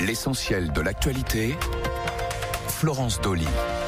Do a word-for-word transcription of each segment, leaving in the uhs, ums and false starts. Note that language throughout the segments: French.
L'essentiel de l'actualité, Florence Dolly.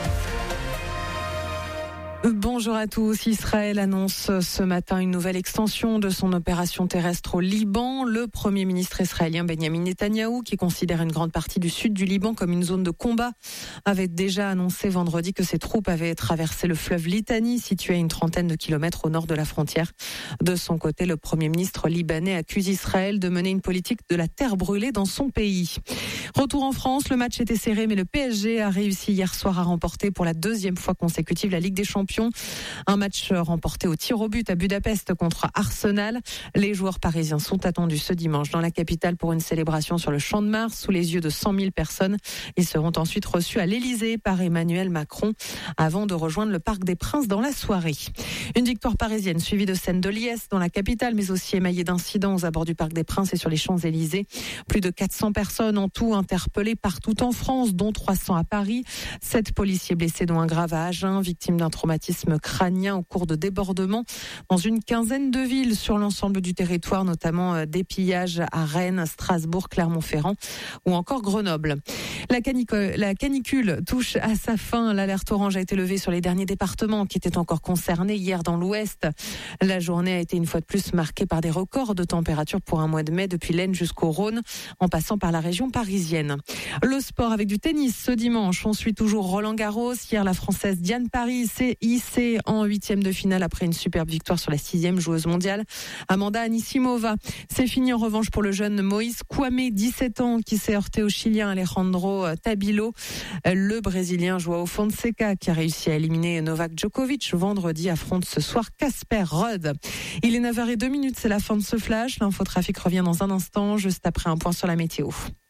Bonjour à tous. Israël annonce ce matin une nouvelle extension de son opération terrestre au Liban. Le Premier ministre israélien Benjamin Netanyahou, qui considère une grande partie du sud du Liban comme une zone de combat, avait déjà annoncé vendredi que ses troupes avaient traversé le fleuve Litani, situé à une trentaine de kilomètres au nord de la frontière. De son côté, le Premier ministre libanais accuse Israël de mener une politique de la terre brûlée dans son pays. Retour en France, le match était serré, mais le P S G a réussi hier soir à remporter pour la deuxième fois consécutive la Ligue des Champions. Un match remporté au tir au but à Budapest contre Arsenal. Les joueurs parisiens sont attendus ce dimanche dans la capitale pour une célébration sur le Champ de Mars sous les yeux de cent mille personnes. Ils seront ensuite reçus à l'Élysée par Emmanuel Macron avant de rejoindre le Parc des Princes dans la soirée. Une victoire parisienne suivie de scènes de liesse dans la capitale, mais aussi émaillée d'incidents aux abords du Parc des Princes et sur les Champs-Élysées. Plus de quatre cents personnes en tout interpellées partout en France, dont trois cents à Paris. Sept policiers blessés, dont un grave à Agen, victimes d'un traumatisme crânien au cours de débordements dans une quinzaine de villes sur l'ensemble du territoire, notamment des pillages à Rennes, Strasbourg, Clermont-Ferrand ou encore Grenoble. La canicule, la canicule touche à sa fin. L'alerte orange a été levée sur les derniers départements qui étaient encore concernés hier dans l'Ouest. La journée a été une fois de plus marquée par des records de température pour un mois de mai, depuis l'Aisne jusqu'au Rhône, en passant par la région parisienne. Le sport avec du tennis ce dimanche. On suit toujours Roland-Garros. Hier, la Française Diane Paris s'est hissée en huitième de finale après une superbe victoire sur la sixième joueuse mondiale, Amanda Anisimova. C'est fini en revanche pour le jeune Moïse Kouamé, dix-sept ans, qui s'est heurté au Chilien Alejandro Tabilo. Le Brésilien João Fonseca, qui a réussi à éliminer Novak Djokovic vendredi, affronte ce soir Casper Ruud. Il est neuf heures zéro deux, c'est la fin de ce flash. L'infotrafic revient dans un instant, juste après un point sur la météo.